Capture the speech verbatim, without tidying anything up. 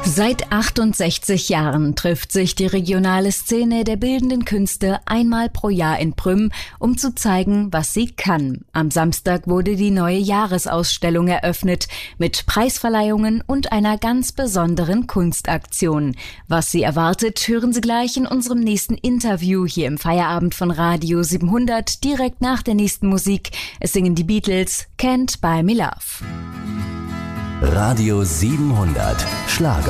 Seit achtundsechzig Jahren trifft sich die regionale Szene der bildenden Künste einmal pro Jahr in Prüm, um zu zeigen, was sie kann. Am Samstag wurde die neue Jahresausstellung eröffnet, mit Preisverleihungen und einer ganz besonderen Kunstaktion. Was Sie erwartet, hören Sie gleich in unserem nächsten Interview hier im Feierabend von Radio siebenhundert, direkt nach der nächsten Musik. Es singen die Beatles, Can't Buy Me Love. Radio siebenhundert Schlager.